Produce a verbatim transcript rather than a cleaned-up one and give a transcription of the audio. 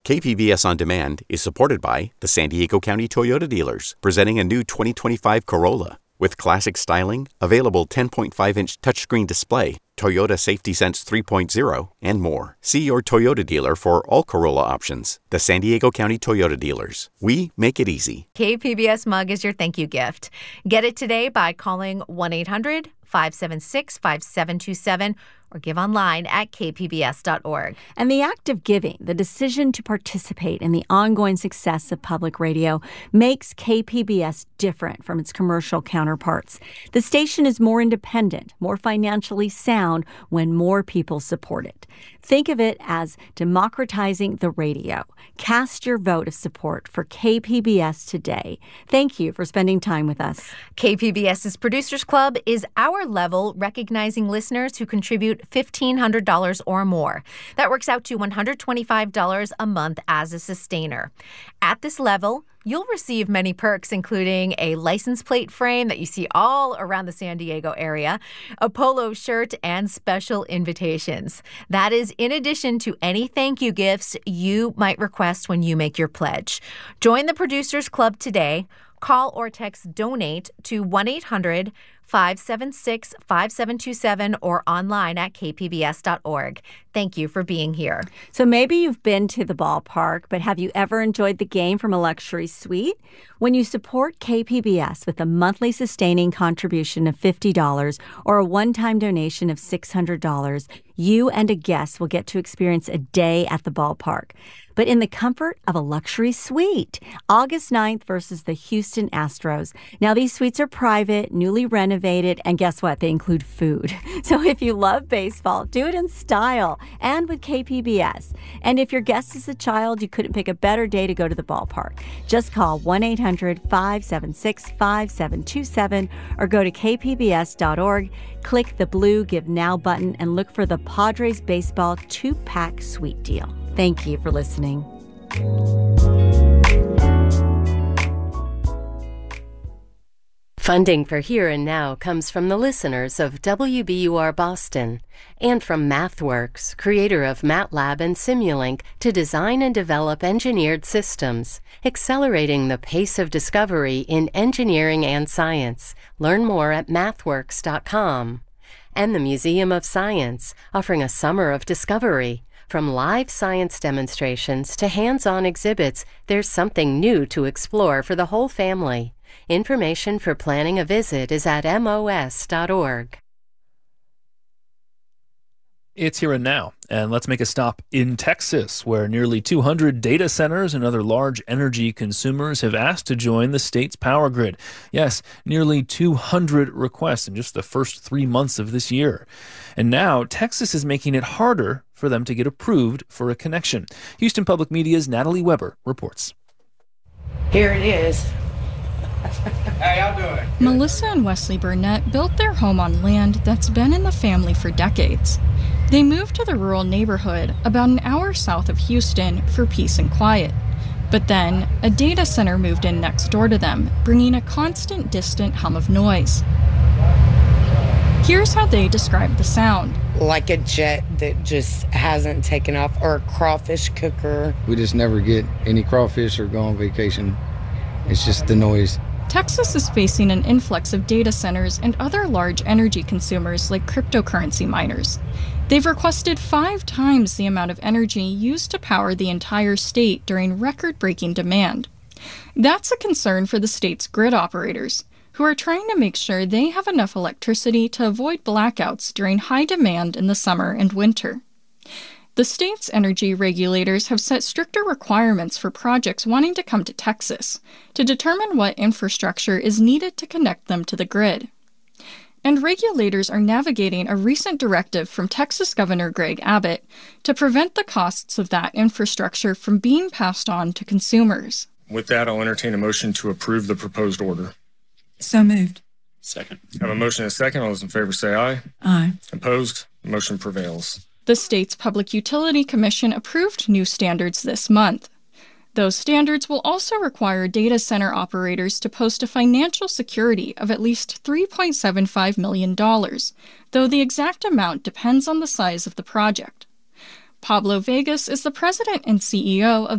K P B S On Demand is supported by the San Diego County Toyota dealers, presenting a new twenty twenty-five Corolla. With classic styling, available ten point five inch touchscreen display, Toyota Safety Sense three point oh, and more. See your Toyota dealer for all Corolla options. The San Diego County Toyota dealers. We make it easy. K P B S mug is your thank you gift. Get it today by calling one eight hundred five seven six five seven two seven or give online at k p b s dot org. And the act of giving, the decision to participate in the ongoing success of public radio, makes K P B S different from its commercial counterparts. The station is more independent, more financially sound when more people support it. Think of it as democratizing the radio. Cast your vote of support for K P B S today. Thank you for spending time with us. KPBS's Producers Club is our level recognizing listeners who contribute fifteen hundred dollars or more. That works out to one hundred twenty-five dollars a month as a sustainer. At this level, you'll receive many perks, including a license plate frame that you see all around the San Diego area, a polo shirt, and special invitations. That is in addition to any thank you gifts you might request when you make your pledge. Join the Producers Club today. Call or text DONATE to one eight hundred five seven six five seven two seven or online at k p b s dot org. Thank you for being here. So maybe you've been to the ballpark, but have you ever enjoyed the game from a luxury suite? When you support K P B S with a monthly sustaining contribution of fifty dollars or a one-time donation of six hundred dollars, you and a guest will get to experience a day at the ballpark, but in the comfort of a luxury suite. August ninth versus the Houston Astros. Now, these suites are private, newly renovated, and guess what? They include food. So if you love baseball, do it in style and with K P B S. And if your guest is a child, you couldn't pick a better day to go to the ballpark. Just call one eight hundred five seven six five seven two seven or go to k p b s dot org. Click the blue Give Now button and look for the Padres Baseball two-pack suite deal. Thank you for listening. Funding for Here and Now comes from the listeners of W B U R Boston and from MathWorks, creator of MATLAB and Simulink, to design and develop engineered systems, accelerating the pace of discovery in engineering and science. Learn more at mathworks dot com. And the Museum of Science, offering a summer of discovery. From live science demonstrations to hands-on exhibits, there's something new to explore for the whole family. Information for planning a visit is at m o s dot org. It's Here and Now, and let's make a stop in Texas, where nearly two hundred data centers and other large energy consumers have asked to join the state's power grid. Yes, nearly two hundred requests in just the first three months of this year. And now Texas is making it harder for them to get approved for a connection. Houston Public Media's Natalie Weber reports. Here it is. How y'all doing? Melissa and Wesley Burnett built their home on land that's been in the family for decades. They moved to the rural neighborhood about an hour south of Houston for peace and quiet. But then, a data center moved in next door to them, bringing a constant, distant hum of noise. Here's how they describe the sound. Like a jet that just hasn't taken off, or a crawfish cooker. We just never get any crawfish or go on vacation. It's just the noise. Texas is facing an influx of data centers and other large energy consumers like cryptocurrency miners. They've requested five times the amount of energy used to power the entire state during record-breaking demand. That's a concern for the state's grid operators, who are trying to make sure they have enough electricity to avoid blackouts during high demand in the summer and winter. The state's energy regulators have set stricter requirements for projects wanting to come to Texas to determine what infrastructure is needed to connect them to the grid. And regulators are navigating a recent directive from Texas Governor Greg Abbott to prevent the costs of that infrastructure from being passed on to consumers. With that, I'll entertain a motion to approve the proposed order. So moved. Second. I have a motion and a second. All those in favor say aye. Aye. Opposed? The motion prevails. The state's Public Utility Commission approved new standards this month. Those standards will also require data center operators to post a financial security of at least three point seven five million dollars, though the exact amount depends on the size of the project. Pablo Vegas is the president and C E O of